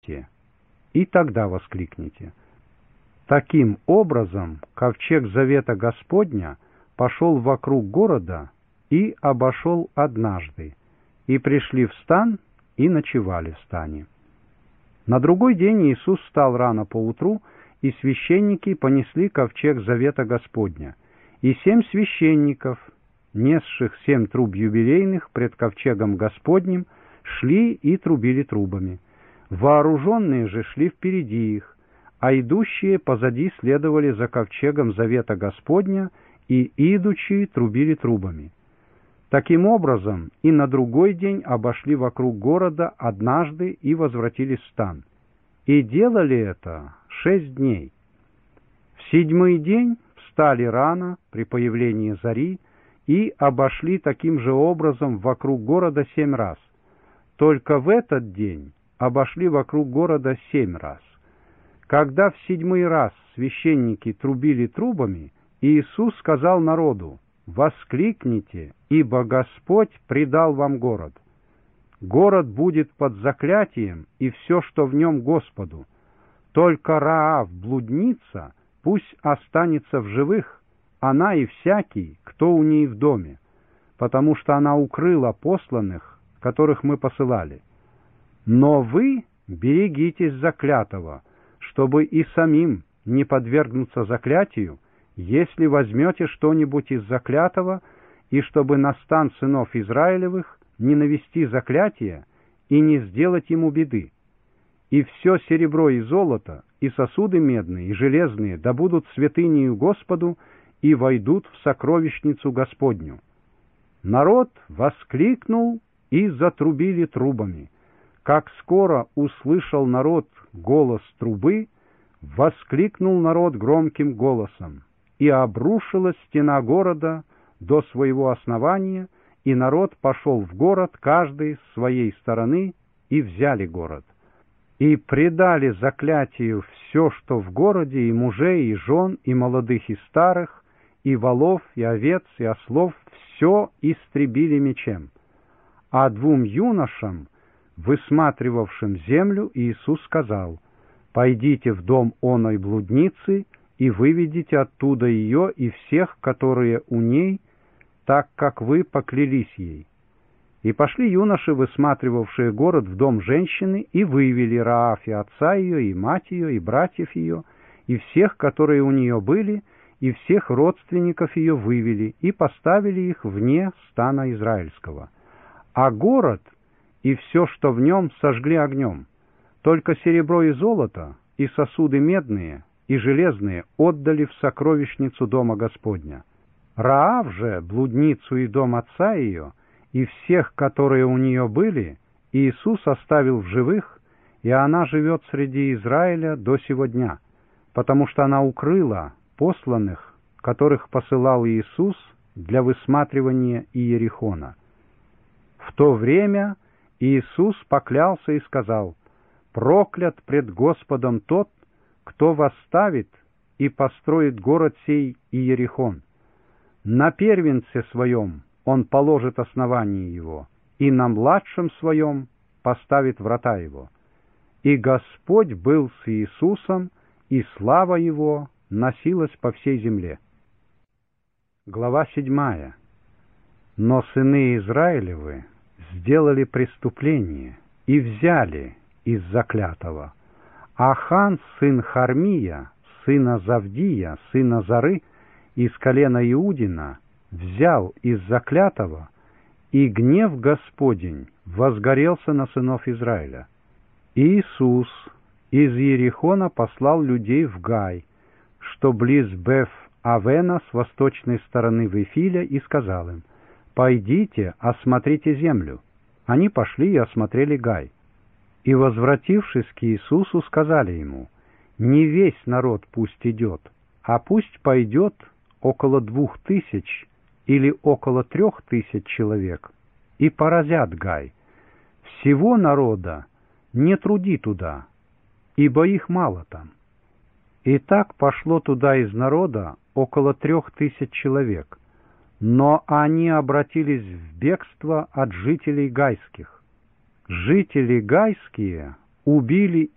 увидите, и тогда воскликните. Таким образом, ковчег завета Господня пошел вокруг города и обошел однажды, и пришли в стан и ночевали в стане. На другой день Иисус встал рано поутру, и священники понесли ковчег завета Господня, и 7 священников, несших 7 труб юбилейных пред ковчегом Господним, шли и трубили трубами. Вооруженные же шли впереди их, а идущие позади следовали за ковчегом завета Господня, и идучие трубили трубами. Таким образом, и на другой день обошли вокруг города однажды и возвратились в стан. И делали это 6 дней. В 7-й день встали рано при появлении зари и обошли таким же образом вокруг города 7 раз. Только в этот день обошли вокруг города 7 раз. Когда в 7-й раз священники трубили трубами, Иисус сказал народу: «Воскликните, ибо Господь предал вам город. Город будет под заклятием, и все, что в нем, Господу. Только Раав, блудница, пусть останется в живых, она и всякий, кто у ней в доме, потому что она укрыла посланных, которых мы посылали. Но вы берегитесь заклятого, чтобы и самим не подвергнуться заклятию, если возьмете что-нибудь из заклятого, и чтобы на стан сынов Израилевых не навести заклятие и не сделать ему беды. И все серебро и золото, и сосуды медные и железные да будут святынею Господу и войдут в сокровищницу Господню». Народ воскликнул и затрубили трубами. Как скоро услышал народ голос трубы, воскликнул народ громким голосом, и обрушилась стена города до своего основания, и народ пошел в город, каждый с своей стороны, и взяли город. И предали заклятию все, что в городе, и мужей, и жен, и молодых, и старых, и волов, и овец, и ослов, все истребили мечем. А 2 юношам, высматривавшим землю, Иисус сказал: «Пойдите в дом оной блудницы, и выведите оттуда ее и всех, которые у ней, так как вы поклялись ей». И пошли юноши, высматривавшие город, в дом женщины, и вывели Раав и отца ее, и мать ее, и братьев ее, и всех, которые у нее были, и всех родственников ее вывели, и поставили их вне стана израильского. А город и все, что в нем, сожгли огнем. Только серебро и золото, и сосуды медные, и железные отдали в сокровищницу дома Господня. Раав же, блудницу и дом отца ее, и всех, которые у нее были, Иисус оставил в живых, и она живет среди Израиля до сего дня, потому что она укрыла посланных, которых посылал Иисус для высматривания Иерихона. В то время Иисус поклялся и сказал: «Проклят пред Господом тот, кто восставит и построит город сей Иерихон. На первенце своем он положит основание его, и на младшем своем поставит врата его». И Господь был с Иисусом, и слава его носилась по всей земле. Глава 7. Но сыны Израилевы сделали преступление и взяли из заклятого. Ахан, сын Хармия, сына Завдия, сына Зары, из колена Иудина, взял из заклятого, и гнев Господень возгорелся на сынов Израиля. Иисус из Иерихона послал людей в Гай, что близ Беф-Авена с восточной стороны Вифиля, и сказал им: «Пойдите, осмотрите землю». Они пошли и осмотрели Гай. И, возвратившись к Иисусу, сказали ему: «Не весь народ пусть идет, а пусть пойдет около 2000 или около 3000 человек, и поразят Гай. Всего народа не труди туда, ибо их мало там». И так пошло туда из народа около 3000 человек, но они обратились в бегство от жителей гайских. Жители гайские убили